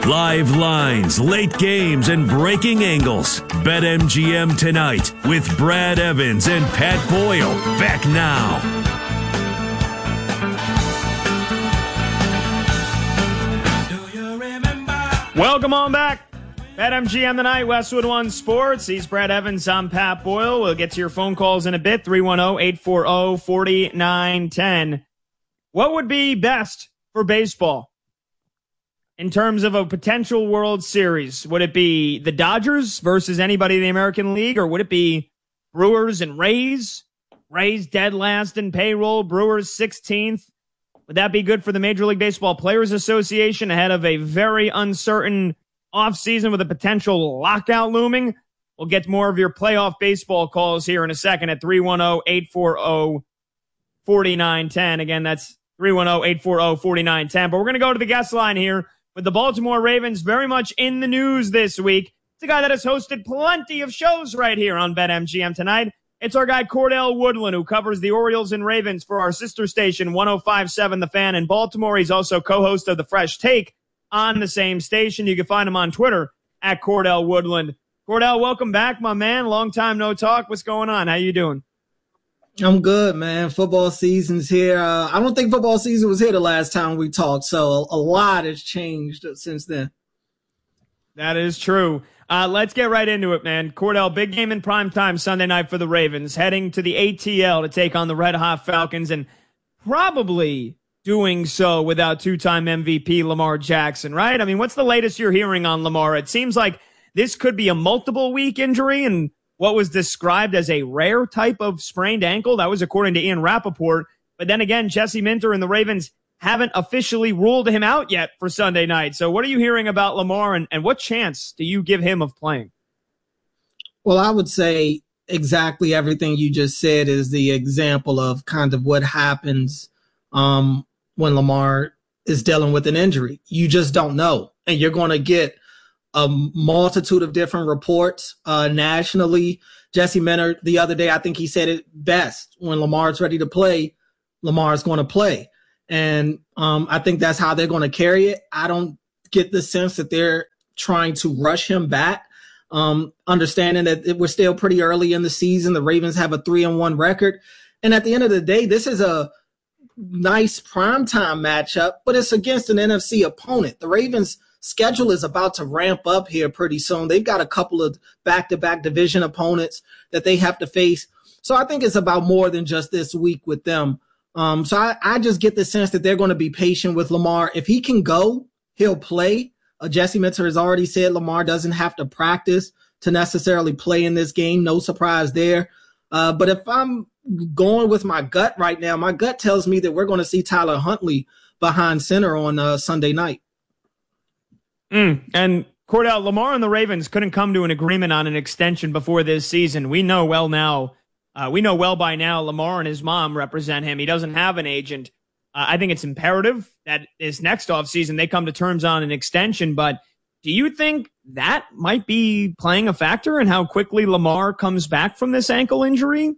Live lines, late games, and breaking angles. BetMGM tonight with Brad Evans and Pat Boyle. Back now. Welcome on back. BetMGM tonight, Westwood One Sports. He's Brad Evans. I'm Pat Boyle. We'll get to your phone calls in a bit. 310-840-4910. What would be best for baseball in terms of a potential World Series? Would it be the Dodgers versus anybody in the American League, or would it be Brewers and Rays? Rays dead last in payroll, Brewers 16th. Would that be good for the Major League Baseball Players Association ahead of a very uncertain offseason with a potential lockout looming? We'll get more of your playoff baseball calls here in a second at 310-840-4910. Again, that's 310-840-4910. But we're going to go to the guest line here with the Baltimore Ravens very much in the news this week. It's a guy that has hosted plenty of shows right here on BetMGM tonight. It's our guy Cordell Woodland, who covers the Orioles and Ravens for our sister station 105.7 The Fan in Baltimore. He's also co-host of The Fresh Take on the same station. You can find him on Twitter at Cordell Woodland. Cordell, welcome back, my man. Long time no talk. What's going on? How you doing? I'm good, man. Football season's here. I don't think football season was here the last time we talked, so a lot has changed since then. That is true. Let's get right into it, man. Cordell, big game in primetime Sunday night for the Ravens, heading to the ATL to take on the Red Hot Falcons, and probably doing so without two-time MVP Lamar Jackson, right? I mean, what's the latest you're hearing on Lamar? It seems like this could be a multiple-week injury and what was described as a rare type of sprained ankle. That was according to Ian Rappaport. But then again, Jesse Minter and the Ravens haven't officially ruled him out yet for Sunday night. So what are you hearing about Lamar, and what chance do you give him of playing? Well, I would say exactly everything you just said is the example of kind of what happens when Lamar is dealing with an injury. You just don't know. And you're going to get a multitude of different reports nationally. Jesse Minter, the other day, I think he said it best. When Lamar's ready to play, Lamar's going to play. And I think that's how they're going to carry it. I don't get the sense that they're trying to rush him back, understanding that we're still pretty early in the season. The Ravens have a 3-1 record. And at the end of the day, this is a nice primetime matchup, but it's against an NFC opponent. The Ravens' schedule is about to ramp up here pretty soon. They've got a couple of back-to-back division opponents that they have to face. So I think it's about more than just this week with them. So I just get the sense that they're going to be patient with Lamar. If he can go, he'll play. Jesse Minter has already said Lamar doesn't have to practice to necessarily play in this game. No surprise there. But if I'm going with my gut right now, my gut tells me that we're going to see Tyler Huntley behind center on Sunday night. And Cordell, Lamar and the Ravens couldn't come to an agreement on an extension before this season. We know well by now Lamar and his mom represent him. He doesn't have an agent. I think it's imperative that this next offseason they come to terms on an extension. But do you think that might be playing a factor in how quickly Lamar comes back from this ankle injury?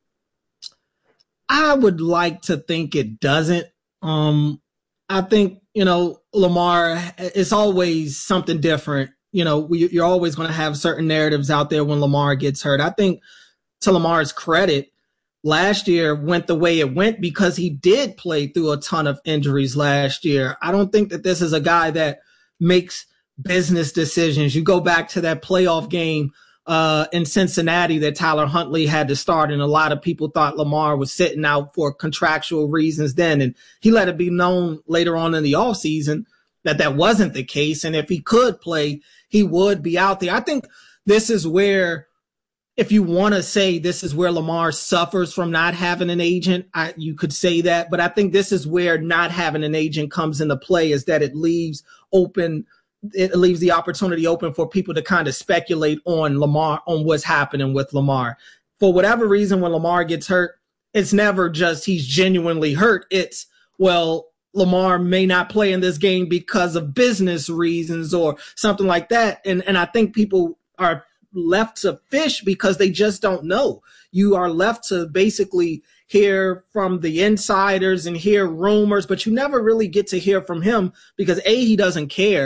I would like to think it doesn't. I think, Lamar, it's always something different. You're always going to have certain narratives out there when Lamar gets hurt. I think, to Lamar's credit, last year went the way it went because he did play through a ton of injuries last year. I don't think that this is a guy that makes business decisions. You go back to that playoff game in Cincinnati that Tyler Huntley had to start, and a lot of people thought Lamar was sitting out for contractual reasons then, and he let it be known later on in the offseason that wasn't the case, and if he could play, he would be out there. I think this is where, if you want to say this is where Lamar suffers from not having an agent, you could say that. But I think this is where not having an agent comes into play, is that it leaves the opportunity open for people to kind of speculate on Lamar, on what's happening with Lamar. For whatever reason, when Lamar gets hurt, it's never just he's genuinely hurt. It's, well, Lamar may not play in this game because of business reasons or something like that. And I think people are left to fish because they just don't know. You are left to basically hear from the insiders and hear rumors, but you never really get to hear from him because A, he doesn't care.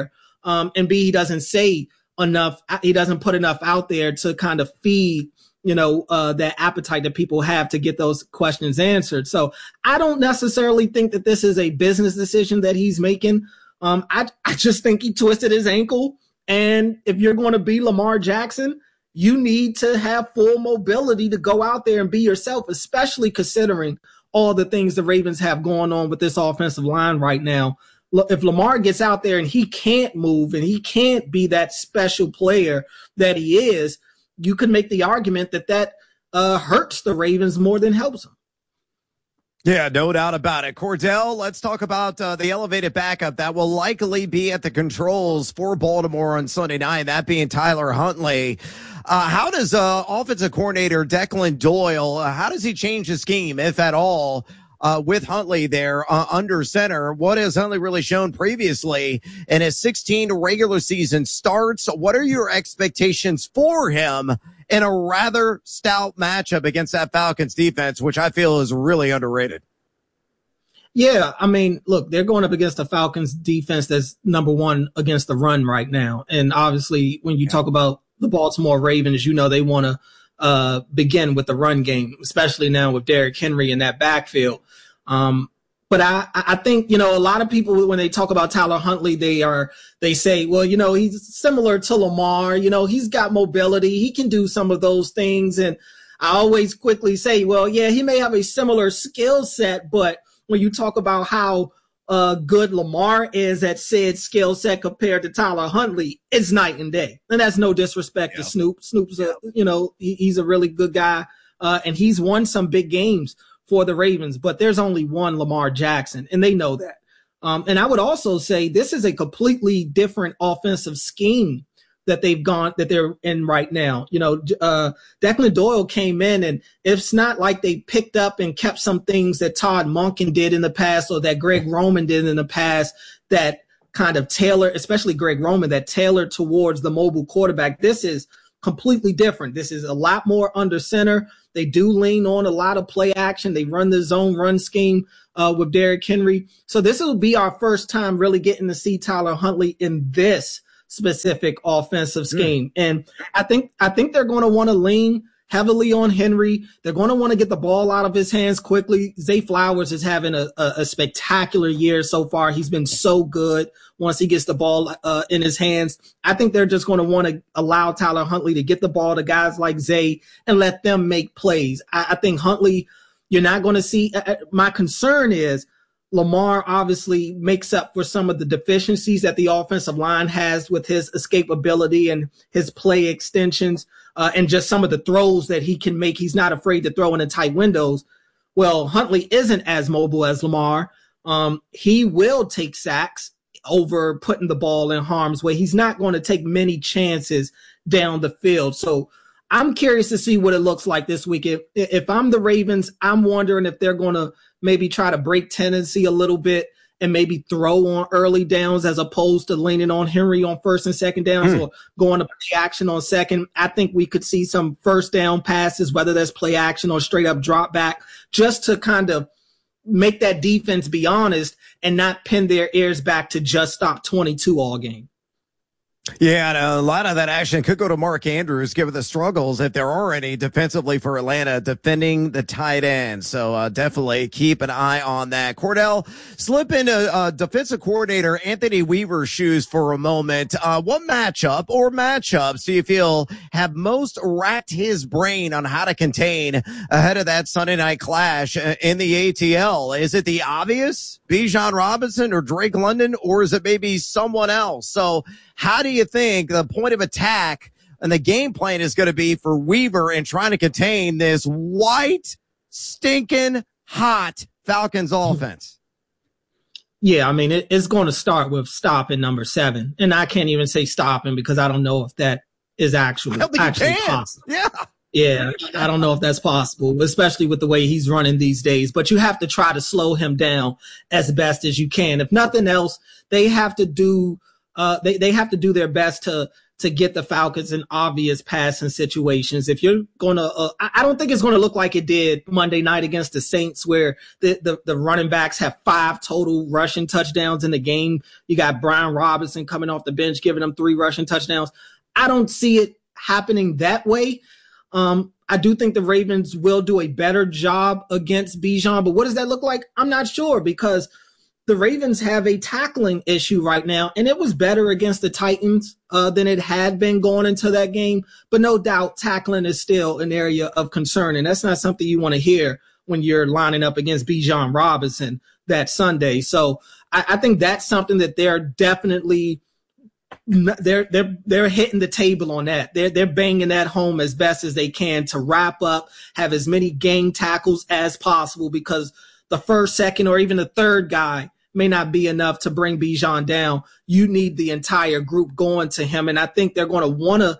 and B, he doesn't say enough. He doesn't put enough out there to kind of feed, that appetite that people have to get those questions answered. So I don't necessarily think that this is a business decision that he's making. I just think he twisted his ankle. And if you're going to be Lamar Jackson, you need to have full mobility to go out there and be yourself, especially considering all the things the Ravens have going on with this offensive line right now. If Lamar gets out there and he can't move and he can't be that special player that he is, you could make the argument that hurts the Ravens more than helps them. Yeah, no doubt about it. Cordell, let's talk about the elevated backup that will likely be at the controls for Baltimore on Sunday night, that being Tyler Huntley. How does offensive coordinator Declan Doyle, how does he change the scheme, if at all, with Huntley there under center? What has Huntley really shown previously in his 16 regular season starts? What are your expectations for him in a rather stout matchup against that Falcons defense, which I feel is really underrated? Yeah, I mean, look, they're going up against the Falcons defense that's number one against the run right now. And obviously, when you talk about the Baltimore Ravens, they want to begin with the run game, especially now with Derrick Henry in that backfield. But I think, a lot of people, when they talk about Tyler Huntley, they say, well, he's similar to Lamar. He's got mobility. He can do some of those things. And I always quickly say, well, yeah, he may have a similar skill set, but when you talk about how good Lamar is at said skill set compared to Tyler Huntley, it's night and day. And that's no disrespect to Snoop. Snoop's he's a really good guy, and he's won some big games for the Ravens, but there's only one Lamar Jackson, and they know that. And I would also say this is a completely different offensive scheme that they're in right now. Declan Doyle came in, and it's not like they picked up and kept some things that Todd Monken did in the past or that Greg Roman did in the past that kind of tailored, especially Greg Roman, that tailored towards the mobile quarterback. This is completely different. This is a lot more under center. They do lean on a lot of play action. They run the zone run scheme with Derrick Henry. So this will be our first time really getting to see Tyler Huntley in this specific offensive scheme. And I think they're going to want to lean heavily on Henry. They're going to want to get the ball out of his hands quickly. Zay Flowers is having a spectacular year so far. He's been so good once he gets the ball in his hands. I think they're just going to want to allow Tyler Huntley to get the ball to guys like Zay and let them make plays. I think Huntley, you're not going to see. My concern is Lamar obviously makes up for some of the deficiencies that the offensive line has with his escapability and his play extensions and just some of the throws that he can make. He's not afraid to throw in tight windows. Well, Huntley isn't as mobile as Lamar. He will take sacks over putting the ball in harm's way. He's not going to take many chances down the field. So I'm curious to see what it looks like this week. If I'm the Ravens, I'm wondering if they're going to maybe try to break tendency a little bit and maybe throw on early downs as opposed to leaning on Henry on first and second downs or going to play action on second. I think we could see some first down passes, whether that's play action or straight up drop back, just to kind of make that defense be honest and not pin their ears back to just stop 22 all game. Yeah, and a lot of that action could go to Mark Andrews, given the struggles, if there are any, defensively for Atlanta, defending the tight end. So definitely keep an eye on that. Cordell, slip into defensive coordinator Anthony Weaver's shoes for a moment. What matchup or matchups do you feel have most racked his brain on how to contain ahead of that Sunday night clash in the ATL? Is it the obvious, Bijan Robinson or Drake London, or is it maybe someone else? So how do you think the point of attack and the game plan is going to be for Weaver in trying to contain this white, stinking, hot Falcons offense? Yeah, I mean, it's going to start with stopping number 7. And I can't even say stopping because I don't know if that is actually possible. Yeah, I don't know if that's possible, especially with the way he's running these days. But you have to try to slow him down as best as you can. If nothing else, they have to do they have to do their best to get the Falcons in obvious passing situations. If you're going to, I don't think it's going to look like it did Monday night against the Saints, where the running backs have 5 total rushing touchdowns in the game. You got Brian Robinson coming off the bench, giving them 3 rushing touchdowns. I don't see it happening that way. I do think the Ravens will do a better job against Bijan, but what does that look like? I'm not sure, because the Ravens have a tackling issue right now, and it was better against the Titans than it had been going into that game. But no doubt, tackling is still an area of concern, and that's not something you want to hear when you're lining up against Bijan Robinson that Sunday. So I think that's something that they're definitely they're hitting the table on that. They're banging that home as best as they can to wrap up, have as many game tackles as possible, because the first, second, or even the third guy may not be enough to bring Bijan down. You need the entire group going to him. And I think they're going to want to,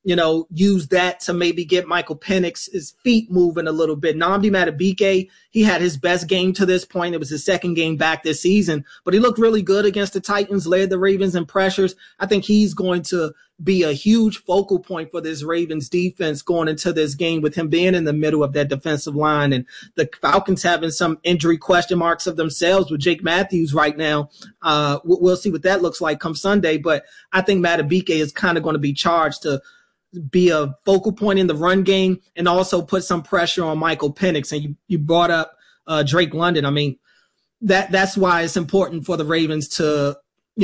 use that to maybe get Michael Penix's feet moving a little bit. Nnamdi Madubuike, he had his best game to this point. It was his second game back this season, but he looked really good against the Titans, led the Ravens in pressures. I think he's going to be a huge focal point for this Ravens defense going into this game, with him being in the middle of that defensive line, and the Falcons having some injury question marks of themselves with Jake Matthews right now. We'll see what that looks like come Sunday, but I think Madubuike is kind of going to be charged to be a focal point in the run game and also put some pressure on Michael Penix. And you brought up Drake London. I mean, that's why it's important for the Ravens to,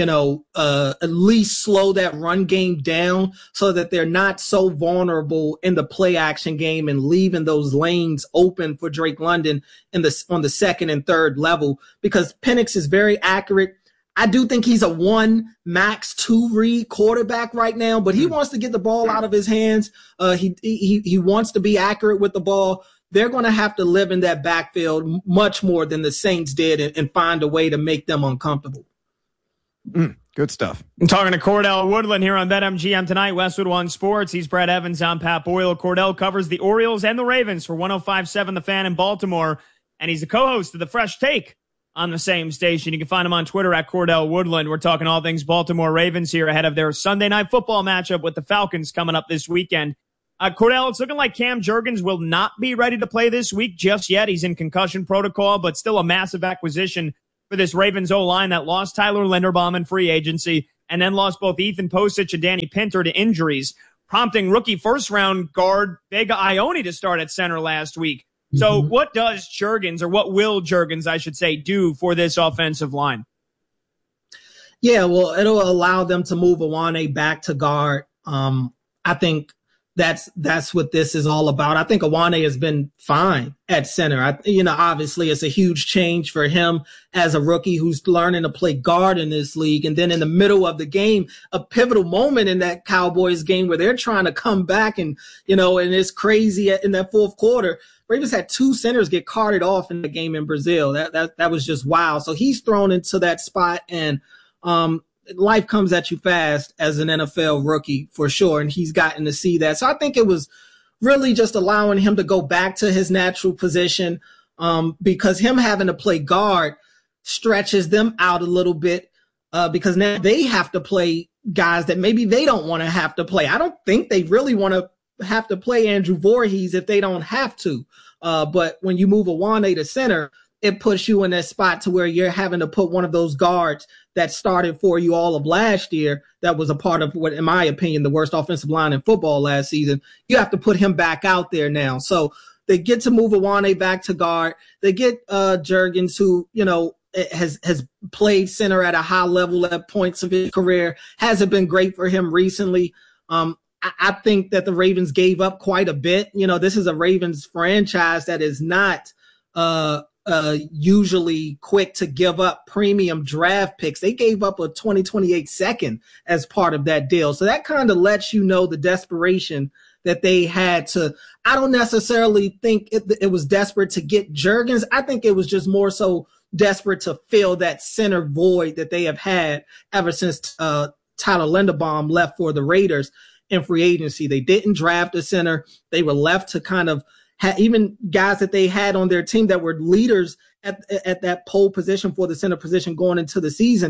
at least slow that run game down so that they're not so vulnerable in the play action game and leaving those lanes open for Drake London on the second and third level, because Penix is very accurate. I do think he's a 1, max 2 read quarterback right now, but he wants to get the ball out of his hands. He wants to be accurate with the ball. They're going to have to live in that backfield much more than the Saints did and find a way to make them uncomfortable. Good stuff. I'm talking to Cordell Woodland here on BetMGM tonight. Westwood One Sports. He's Brad Evans. I'm Pat Boyle. Cordell covers the Orioles and the Ravens for 105.7 The Fan in Baltimore, and he's the co-host of The Fresh Take on the same station. You can find him on Twitter at Cordell Woodland. We're talking all things Baltimore Ravens here ahead of their Sunday night football matchup with the Falcons coming up this weekend. Cordell, it's looking like Cam Jurgens will not be ready to play this week just yet. He's in concussion protocol, but still a massive acquisition for this Ravens O-line that lost Tyler Linderbaum in free agency and then lost both Ethan Posich and Danny Pinter to injuries, prompting rookie first-round guard Vega Ione to start at center last week. So what does Jurgens, or what will Jurgens, I should say, do for this offensive line? Yeah, well, it'll allow them to move Iwane back to guard. I think that's what this is all about. I think Iwane has been fine at center. Obviously it's a huge change for him as a rookie who's learning to play guard in this league. And then in the middle of the game, a pivotal moment in that Cowboys game where they're trying to come back and it's crazy in that fourth quarter. Ravens had 2 centers get carted off in the game in Brazil. That was just wild. So he's thrown into that spot, and life comes at you fast as an NFL rookie for sure. And he's gotten to see that. So I think it was really just allowing him to go back to his natural position, because him having to play guard stretches them out a little bit, because now they have to play guys that maybe they don't want to have to play. I don't think they really want to have to play Andrew Voorhees if they don't have to. But when you move Iwane to center, it puts you in that spot to where you're having to put one of those guards that started for you all of last year, that was a part of what, in my opinion, the worst offensive line in football last season. You have to put him back out there now. So they get to move Iwane back to guard. They get Jurgens, who, has played center at a high level at points of his career. Hasn't been great for him recently. I think that the Ravens gave up quite a bit. This is a Ravens franchise that is not usually quick to give up premium draft picks. They gave up a 2028 second as part of that deal. So that kind of lets you know the desperation that they had to. I don't necessarily think it was desperate to get Jurgens. I think it was just more so desperate to fill that center void that they have had ever since Tyler Linderbaum left for the Raiders in free agency. They didn't draft a center. They were left to kind of even guys that they had on their team that were leaders at that pole position for the center position going into the season.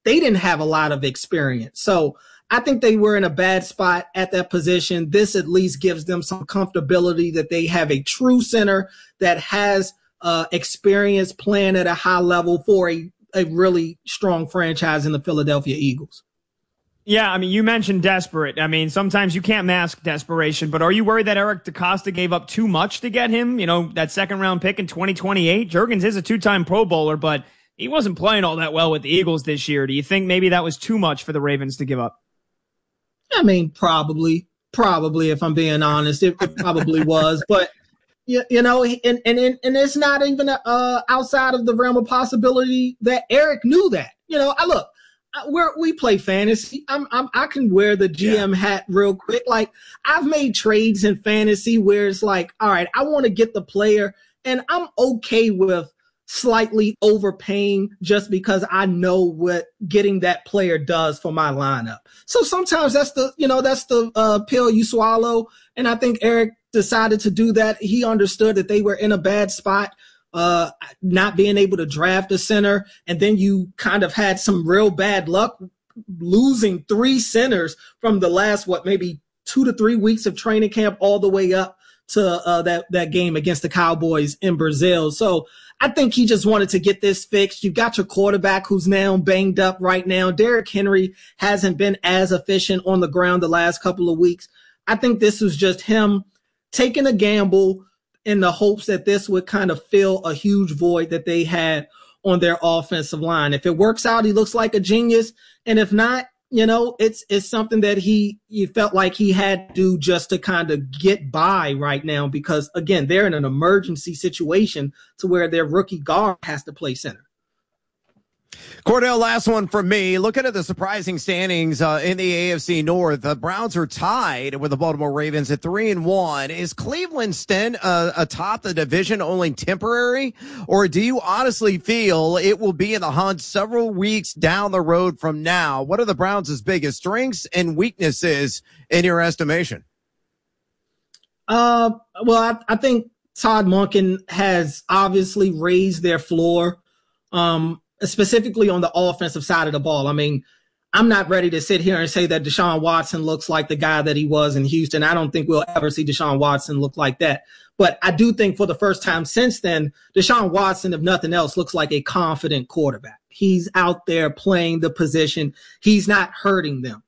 they didn't have a lot of experience. So I think they were in a bad spot at that position. This at least gives them some comfortability that they have a true center that has experience playing at a high level for a really strong franchise in the Philadelphia Eagles. Yeah, I mean, you mentioned desperate. I mean, sometimes you can't mask desperation, but are you worried that Eric DeCosta gave up too much to get him? You know, that second-round pick in 2028? Jurgens is a two-time Pro Bowler, but he wasn't playing all that well with the Eagles this year. Do you think maybe that was too much for the Ravens to give up? I mean, probably, if I'm being honest, it probably was, but you know, and it's not even outside of the realm of possibility that Eric knew that. You know, we play fantasy. I can wear the GM hat real quick. Like, I've made trades in fantasy where it's like, all right, I want to get the player, and I'm okay with slightly overpaying just because I know what getting that player does for my lineup. So sometimes that's the pill you swallow. And I think Eric decided to do that. He understood that they were in a bad spot, not being able to draft a center. And then you kind of had some real bad luck losing 3 centers from the last, maybe 2 to 3 weeks of training camp all the way up to that game against the Cowboys in Brazil. So I think he just wanted to get this fixed. You've got your quarterback who's now banged up right now. Derrick Henry hasn't been as efficient on the ground the last couple of weeks. I think this was just him taking a gamble in the hopes that this would kind of fill a huge void that they had on their offensive line. If it works out, he looks like a genius. And if not, you know, it's something that he felt like he had to do just to kind of get by right now, because again, they're in an emergency situation to where their rookie guard has to play center. Cordell, last one from me. Looking at the surprising standings in the AFC North, the Browns are tied with the Baltimore Ravens at 3-1. Is Cleveland still atop the division only temporary, or do you honestly feel it will be in the hunt several weeks down the road from now? What are the Browns' biggest strengths and weaknesses in your estimation? Well, I think Todd Monken has obviously raised their floor. Specifically on the offensive side of the ball. I mean, I'm not ready to sit here and say that Deshaun Watson looks like the guy that he was in Houston. I don't think we'll ever see Deshaun Watson look like that. But I do think for the first time since then, Deshaun Watson, if nothing else, looks like a confident quarterback. He's out there playing the position. He's not hurting them.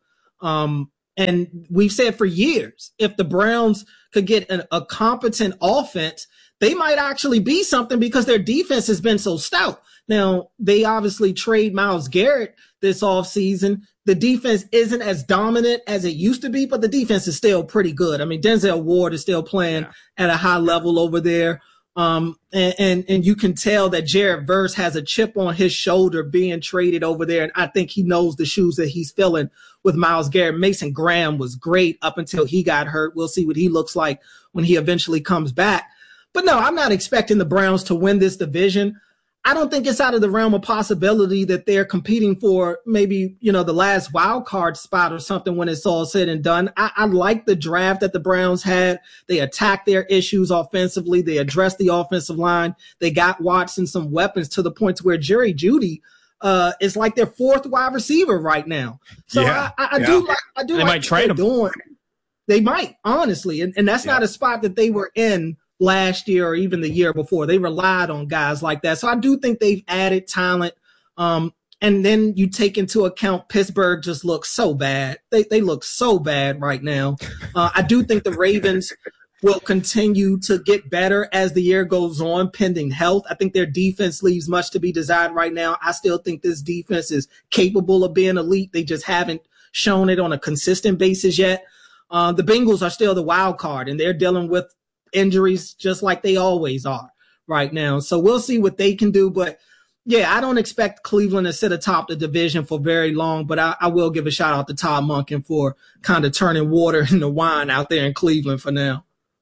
And we've said for years, if the Browns could get a competent offense, they might actually be something because their defense has been so stout. Now, they obviously trade Myles Garrett this offseason. The defense isn't as dominant as it used to be, but the defense is still pretty good. I mean, Denzel Ward is still playing at a high level over there. And you can tell that Jared Verse has a chip on his shoulder being traded over there. And I think he knows the shoes that he's filling with Myles Garrett. Mason Graham was great up until he got hurt. We'll see what he looks like when he eventually comes back. But no, I'm not expecting the Browns to win this division. I don't think it's out of the realm of possibility that they're competing for maybe, you know, the last wild card spot or something when it's all said and done. I like the draft that the Browns had. They attacked their issues offensively. They addressed the offensive line. They got Watson some weapons to the point to where Jerry Jeudy is like their 4th wide receiver right now. So I do they like might trade him. They might, honestly. And that's not a spot that they were in last year or even the year before. They relied on guys like that. So I do think they've added talent. And then you take into account Pittsburgh just looks so bad. They look so bad right now. I do think the Ravens will continue to get better as the year goes on, pending health. I think their defense leaves much to be desired right now. I still think this defense is capable of being elite. They just haven't shown it on a consistent basis yet. The Bengals are still the wild card, and they're dealing with injuries just like they always are right now. So we'll see what they can do. But yeah, I don't expect Cleveland to sit atop the division for very long, but I will give a shout out to Todd Monken for kind of turning water into wine out there in Cleveland for now.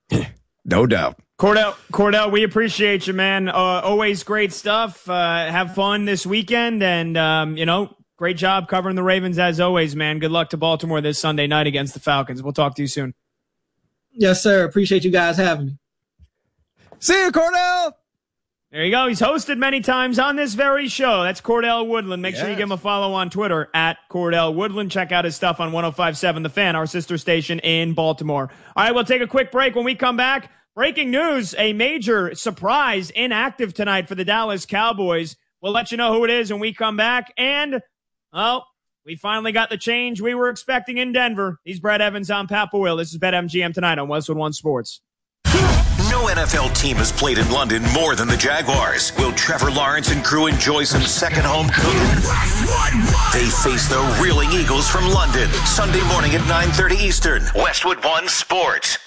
No doubt. Cordell, we appreciate you, man. Always great stuff. Have fun this weekend, and great job covering the Ravens as always, man. Good luck to Baltimore this Sunday night against the Falcons. We'll talk to you soon. Yes, sir. Appreciate you guys having me. See you, Cordell. There you go. He's hosted many times on this very show. That's Cordell Woodland. Make sure you give him a follow on Twitter at Cordell Woodland. Check out his stuff on 105.7 The Fan, our sister station in Baltimore. All right, we'll take a quick break. When we come back, breaking news, a major surprise inactive tonight for the Dallas Cowboys. We'll let you know who it is when we come back. And, we finally got the change we were expecting in Denver. He's Brad Evans. I'm Pat Boyle. This is BetMGM tonight on Westwood One Sports. No NFL team has played in London more than the Jaguars. Will Trevor Lawrence and crew enjoy some second home cooking? They face the reeling Eagles from London. Sunday morning at 9:30 Eastern. Westwood One Sports.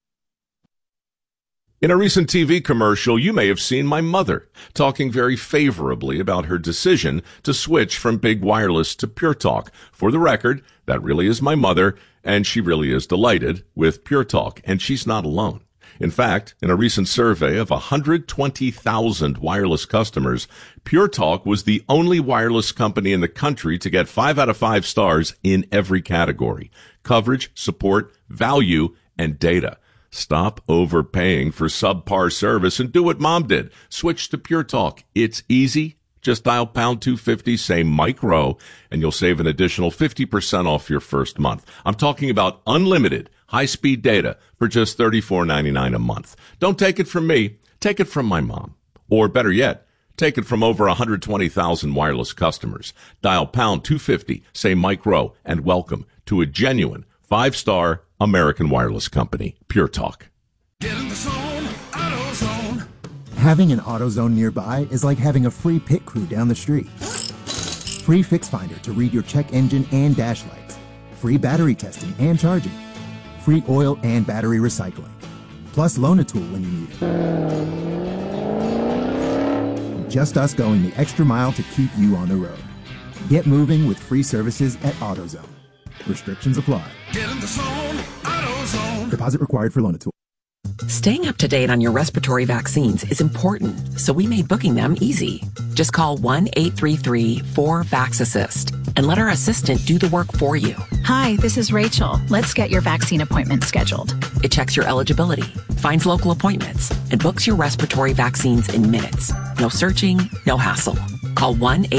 In a recent TV commercial, you may have seen my mother talking very favorably about her decision to switch from Big Wireless to Pure Talk. For the record, that really is my mother, and she really is delighted with Pure Talk, and she's not alone. In fact, in a recent survey of 120,000 wireless customers, Pure Talk was the only wireless company in the country to get 5 out of 5 stars in every category: coverage, support, value, and data. Stop overpaying for subpar service and do what Mom did. Switch to Pure Talk. It's easy. Just dial pound 250, say Mike Rowe, and you'll save an additional 50% off your first month. I'm talking about unlimited high-speed data for just $34.99 a month. Don't take it from me. Take it from my mom. Or better yet, take it from over 120,000 wireless customers. Dial pound 250, say Mike Rowe, and welcome to a genuine 5-star American wireless company, Pure Talk. Get in the zone, AutoZone. Having an AutoZone nearby is like having a free pit crew down the street. Free Fix Finder to read your check engine and dash lights. Free battery testing and charging. Free oil and battery recycling. Plus loan a tool when you need it. Just us going the extra mile to keep you on the road. Get moving with free services at AutoZone. Restrictions apply. Get in the zone, AutoZone. Deposit required for loan a tool. Staying up to date on your respiratory vaccines is important, so we made booking them easy. Just call 1-833-4VAX-ASSIST and let our assistant do the work for you. Hi, this is Rachel. Let's get your vaccine appointment scheduled. It checks your eligibility, finds local appointments, and books your respiratory vaccines in minutes. No searching, no hassle. Call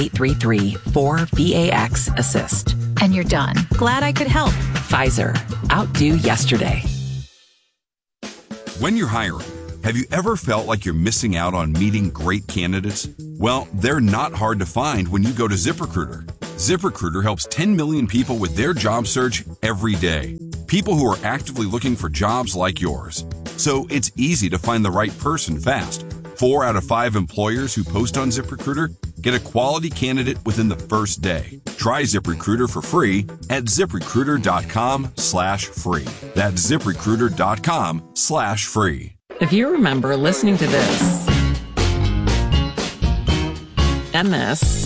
1-833-4VAX-ASSIST. And you're done. Glad I could help. Pfizer. Outdo yesterday. When you're hiring, have you ever felt like you're missing out on meeting great candidates? Well, they're not hard to find when you go to ZipRecruiter. ZipRecruiter helps 10 million people with their job search every day. People who are actively looking for jobs like yours. So it's easy to find the right person fast. 4 out of 5 employers who post on ZipRecruiter get a quality candidate within the first day. Try ZipRecruiter for free at ZipRecruiter.com/free. That's ZipRecruiter.com/free. If you remember listening to this, and this,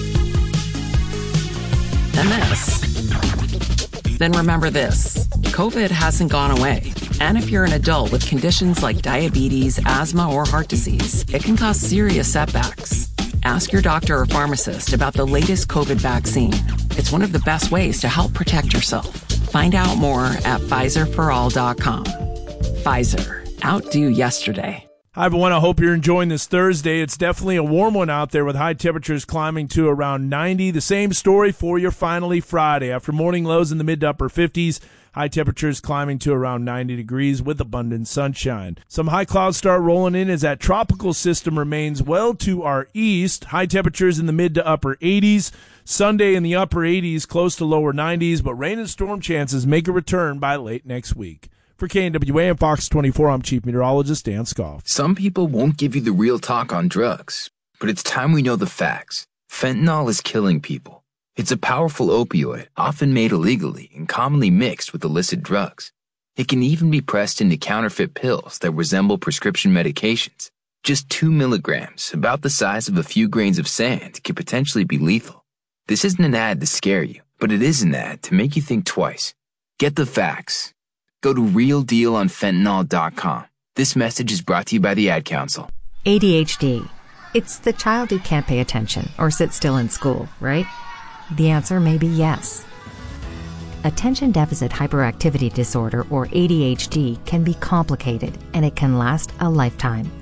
then remember this. COVID hasn't gone away. And if you're an adult with conditions like diabetes, asthma, or heart disease, it can cause serious setbacks. Ask your doctor or pharmacist about the latest COVID vaccine. It's one of the best ways to help protect yourself. Find out more at PfizerForAll.com. Pfizer. Outdo yesterday. Hi, everyone. I hope you're enjoying this Thursday. It's definitely a warm one out there with high temperatures climbing to around 90. The same story for your finally Friday. After morning lows in the mid to upper 50s, high temperatures climbing to around 90 degrees with abundant sunshine. Some high clouds start rolling in as that tropical system remains well to our east. High temperatures in the mid to upper 80s. Sunday in the upper 80s, close to lower 90s, but rain and storm chances make a return by late next week. For KNWA and Fox 24, I'm Chief Meteorologist Dan Scoff. Some people won't give you the real talk on drugs, but it's time we know the facts. Fentanyl is killing people. It's a powerful opioid, often made illegally and commonly mixed with illicit drugs. It can even be pressed into counterfeit pills that resemble prescription medications. Just 2 milligrams, about the size of a few grains of sand, can potentially be lethal. This isn't an ad to scare you, but it is an ad to make you think twice. Get the facts. Go to realdealonfentanyl.com. This message is brought to you by the Ad Council. ADHD. It's the child who can't pay attention or sit still in school, right? The answer may be yes. Attention Deficit Hyperactivity Disorder, or ADHD, can be complicated and it can last a lifetime.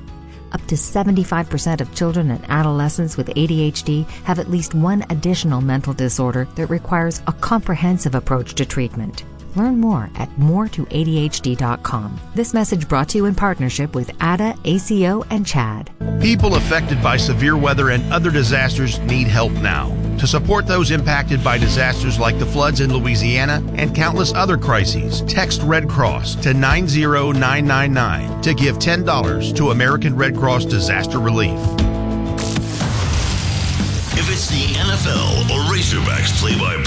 Up to 75% of children and adolescents with ADHD have at least one additional mental disorder that requires a comprehensive approach to treatment. Learn more at moretoadhd.com. This message brought to you in partnership with ADA, ACO, and CHAD. People affected by severe weather and other disasters need help now. To support those impacted by disasters like the floods in Louisiana and countless other crises, text Red Cross to 90999 to give $10 to American Red Cross Disaster Relief. If it's the NFL or Razorbacks play-by-play,